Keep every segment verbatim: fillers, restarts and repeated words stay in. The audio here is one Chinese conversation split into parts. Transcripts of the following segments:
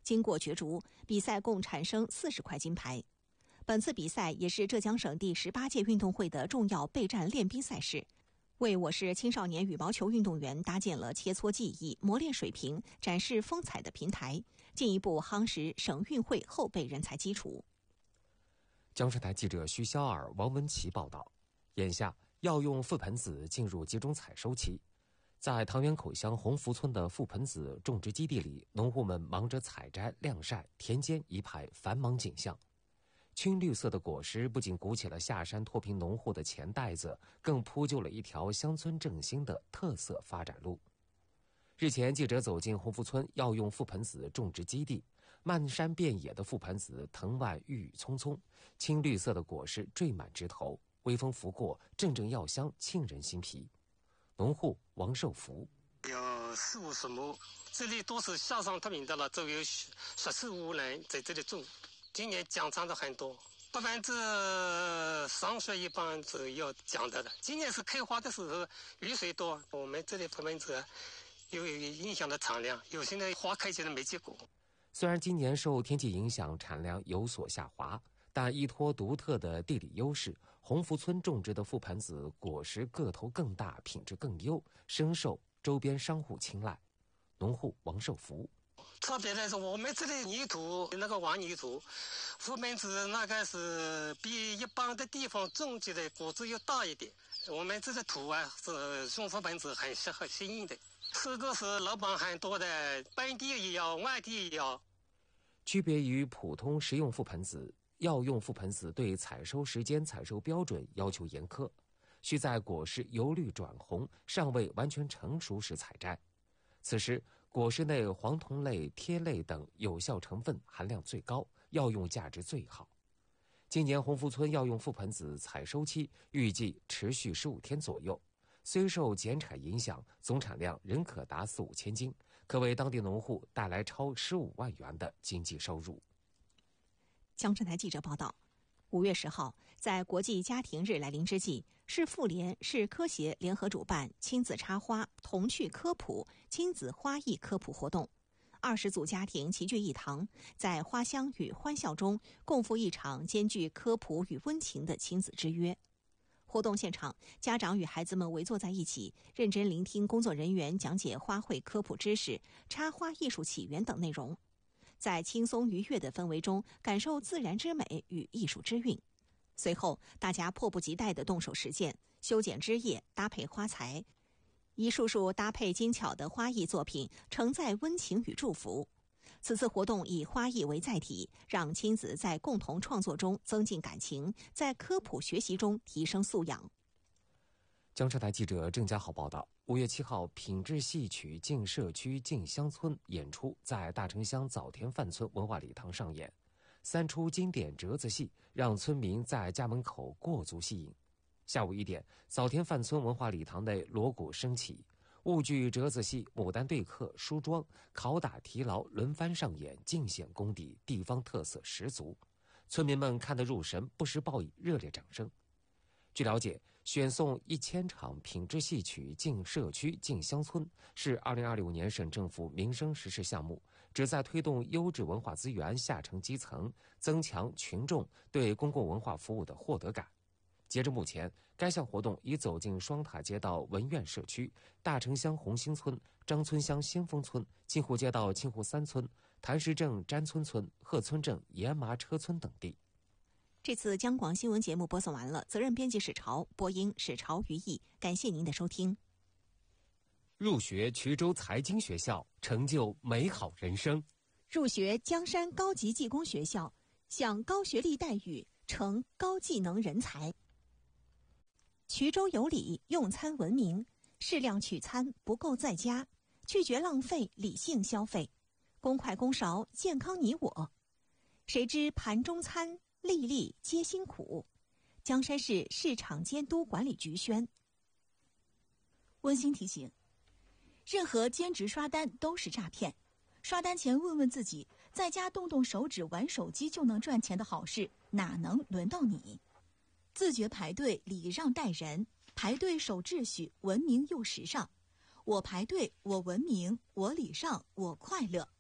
经过角逐，比赛共产生四十块金牌。本次比赛也是浙江省第十八届运动会的重要备战练兵赛事，为我市青少年羽毛球运动员搭建了切磋技艺、磨练水平、展示风采的平台，进一步夯实省运会后备人才基础。 江苏台记者徐肖尔、王文琪报道。眼下药用覆盆子进入集中采收期，在唐园口乡红福村的覆盆子种植基地里，农户们忙着采摘、晾晒，田间一派繁忙景象。青绿色的果实不仅鼓起了下山脱贫农户的钱袋子，更铺就了一条乡村振兴的特色发展路。日前，记者走进红福村药用覆盆子种植基地，漫山遍野的覆盆子藤蔓郁郁葱葱，青绿色的果实缀满枝头，微风拂过，阵阵药香沁人心脾。农户王寿福： 有四五十亩，这里都是下山脱贫的了，都有十四五人在这里种。今年奖长的很多，百分之三十一半左右奖的了。今年是开花的时候，雨水多，我们这里覆盆子又有影响的产量，有些呢花开起来没结果。 虽然今年受天气影响，产量有所下滑，但依托独特的地理优势，红福村种植的覆盆子果实个头更大，品质更优，深受周边商户青睐。农户王寿福： 特别来说，我们这里泥土那个黄泥土，覆盆子那个是比一般的地方种植的果子要大一点。我们这个土啊，是种覆盆子很适合适应的。这个是老板很多的，本地也要，外地也要。 区别于普通食用覆盆子，药用覆盆子对采收时间、采收标准要求严苛，需在果实由绿转红、尚未完全成熟时采摘。此时，果实内黄酮类、萜类等有效成分含量最高，药用价值最好。今年红福村药用覆盆子采收期预计持续十五天左右，虽受减产影响，总产量仍可达四五千斤，可为当地农户带来超十五万元的经济收入。 江浙台记者报道。五月十号，在国际家庭日来临之际，市妇联、市科协联合主办亲子插花、童趣科普、亲子花艺科普活动。二十组家庭齐聚一堂，在花香与欢笑中共赴一场兼具科普与温情的亲子之约。活动现场，家长与孩子们围坐在一起，认真聆听工作人员讲解花卉科普知识、插花艺术起源等内容。在轻松愉悦的氛围中，感受自然之美与艺术之韵。随后，大家迫不及待地动手实践，修剪枝叶，搭配花材，一束束搭配精巧的花艺作品，承载温情与祝福。此次活动以花艺为载体，让亲子在共同创作中增进感情，在科普学习中提升素养。 江浙台记者郑家豪报道。五月七号，品质戏曲进社区进乡村演出在大城乡枣田范村文化礼堂上演，三出经典折子戏让村民在家门口过足戏瘾。下午一点，枣田范村文化礼堂内锣鼓升起，婺剧折子戏、牡丹对客、梳妆、拷打提牢轮番上演，尽显功底，地方特色十足。村民们看得入神，不时报以热烈掌声。据了解，选送一千场品质戏曲进社区进乡村是二零二五年省政府民生实事项目，旨在推动优质文化资源下沉基层，增强群众对公共文化服务的获得感。截至目前，该项活动已走进双塔街道文苑社区、大城乡红星村、张村乡先锋村、金湖街道青湖三村、潭石镇詹村村、鹤村镇盐麻车村等地。 这次江广新闻节目播送完了，责任编辑史潮，播音史潮于毅，感谢您的收听。 入学衢州财经学校，成就美好人生； 入学江山高级技工学校，享高学历待遇，成高技能人才。衢州有礼，用餐文明，适量取餐，不够在家，拒绝浪费，理性消费，公筷公勺，健康你我。谁知盘中餐，粒粒皆辛苦。江山市市场监督管理局宣。 温馨提醒：任何兼职刷单都是诈骗。刷单前问问自己，在家动动手指玩手机就能赚钱的好事，哪能轮到你？自觉排队，礼让待人，排队守秩序，文明又时尚。我排队，我文明，我礼让，我快乐。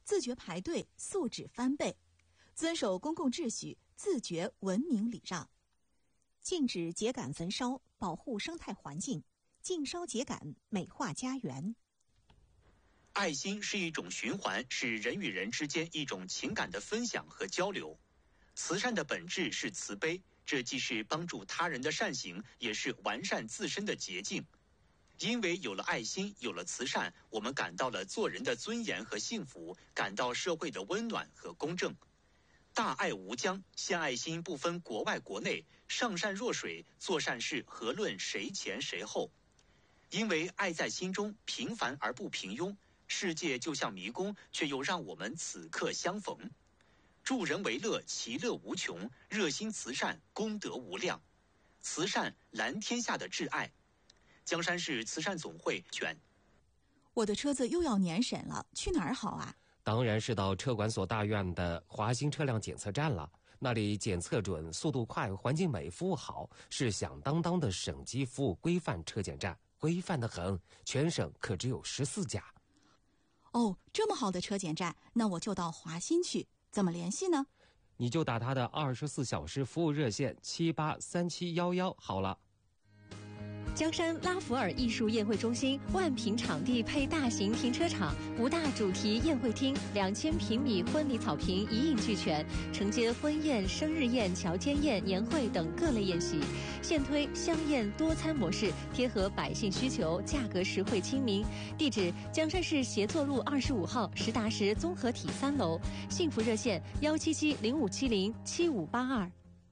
自觉排队，素质翻倍，遵守公共秩序，自觉文明礼让。 禁止秸秆焚烧，保护生态环境；禁烧秸秆，美化家园。 爱心是一种循环，是人与人之间一种情感的分享和交流。慈善的本质是慈悲，这既是帮助他人的善行，也是完善自身的捷径。因为有了爱心，有了慈善，我们感到了做人的尊严和幸福，感到社会的温暖和公正。大爱无疆，献爱心不分国外国内，上善若水，做善事何论谁前谁后。因为爱在心中，平凡而不平庸，世界就像迷宫，却又让我们此刻相逢。助人为乐，其乐无穷；热心慈善，功德无量。慈善蓝天下的挚爱。江山市慈善总会选。 我的车子又要年审了，去哪儿好啊？ 当然是到车管所大院的华新车辆检测站了。那里检测准，速度快，环境美，服务好，是响当当的省级服务规范车检站，规范得很，全省可只有十四家。 哦，这么好的车检站，那我就到华新去。怎么联系呢？ 你就打他的二十四小时服务热线七八三七幺幺好了。 江山拉弗尔艺术宴会中心万平场地配大型停车场，五大主题宴会厅，两千平米婚礼草坪一应俱全，承接婚宴、生日宴、乔间宴、年会等各类宴席。现推香宴多餐模式，贴合百姓需求，价格实惠亲民。地址：江山市协作路二十五号实达实综合体三楼。幸福热线：幺七七零五七零七五八二。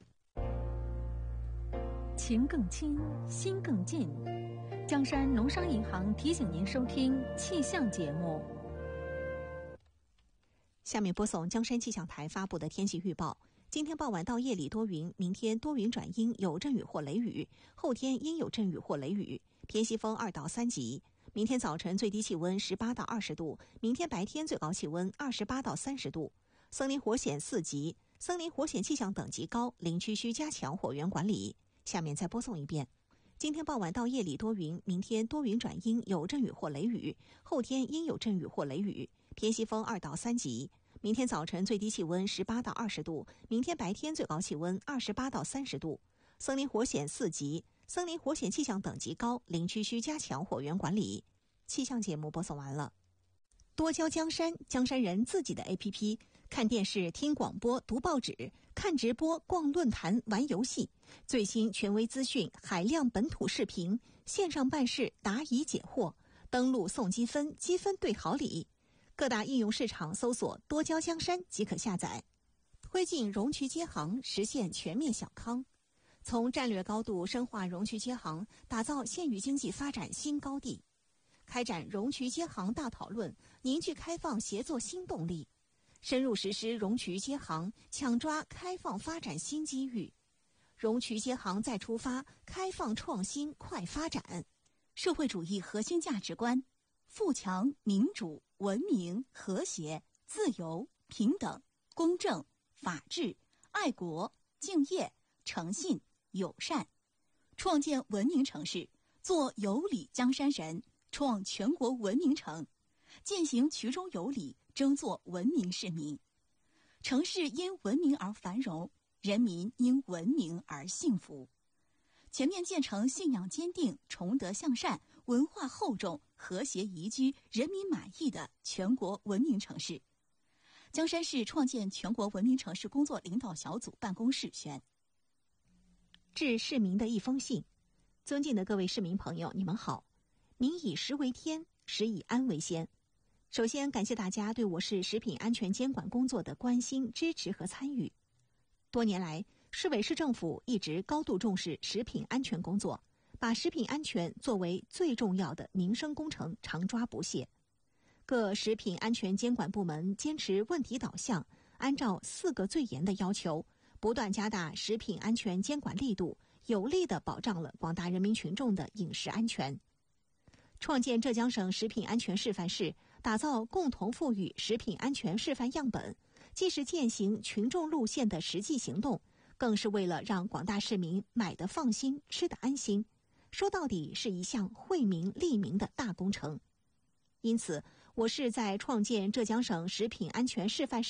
情更亲，心更近。江山农商银行提醒您收听气象节目。 下面播送江山气象台发布的天气预报。今天傍晚到夜里多云，明天多云转阴，有阵雨或雷雨，后天阴有阵雨或雷雨，偏西风二到三级。明天早晨最低气温十八到二十度，明天白天最高气温二十八到三十度。森林火险四级，森林火险气象等级高，林区需加强火源管理。下面再播送一遍。今天傍晚到夜里多云，明天多云转阴，有阵雨或雷雨，后天阴有阵雨或雷雨，偏西风二到三级。明天早晨最低气温十八到二十度，明天白天最高气温二十八到三十度。森林火险四级，森林火险气象等级高，林区需加强火源管理。气象节目播送完了。多交江山，江山人自己的 A P P， 看电视、听广播、读报纸，看直播、逛论坛、玩游戏，最新权威资讯，海量本土视频，线上办事，答疑解惑，登录送积分，积分兑好礼。各大应用市场搜索“多交江山”即可下载。推进容渠接行，实现全面小康。从战略高度深化容渠接行，打造县域经济发展新高地。开展容渠接行大讨论，凝聚开放协作新动力。深入实施容渠接行，抢抓开放发展新机遇。容渠接行再出发，开放创新快发展。 社会主义核心价值观：富强、民主、文明、和谐、自由、平等、公正、法治、爱国、敬业、诚信、友善。创建文明城市，做有礼江山人，创全国文明城，践行衢中有礼，争做文明市民。城市因文明而繁荣，人民因文明而幸福。全面建成信仰坚定、崇德向善、文化厚重、和谐宜居、人民满意的全国文明城市。江山市创建全国文明城市工作领导小组办公室宣。 致市民的一封信。尊敬的各位市民朋友，你们好。民以食为天，食以安为先。首先感谢大家对我市食品安全监管工作的关心、支持和参与。多年来，市委市政府一直高度重视食品安全工作，把食品安全作为最重要的民生工程，常抓不懈。各食品安全监管部门坚持问题导向，按照四个最严的要求，不断加大食品安全监管力度，有力地保障了广大人民群众的饮食安全。创建浙江省食品安全示范市，打造共同富裕食品安全示范样本，既是践行群众路线的实际行动，更是为了让广大市民买得放心、吃得安心。说到底是一项惠民利民的大工程。因此， 我市在创建浙江省食品安全示范